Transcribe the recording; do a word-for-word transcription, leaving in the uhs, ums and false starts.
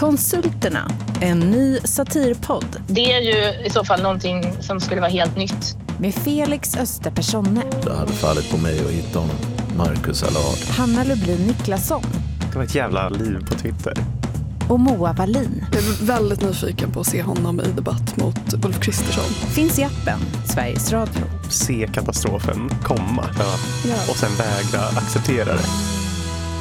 Konsulterna, en ny satirpodd. Det är ju i så fall någonting som skulle vara helt nytt. Med Felix Österpersonne. Det hade fallit på mig att hitta honom. Marcus Allard. Hanna Lublin Niklasson. Det var ett jävla liv på Twitter. Och Moa Wallin. Jag är väldigt nyfiken på att se honom i debatt mot Ulf Kristersson. Finns i appen Sveriges Radio. Se katastrofen komma. Ja. Och sen vägra acceptera det.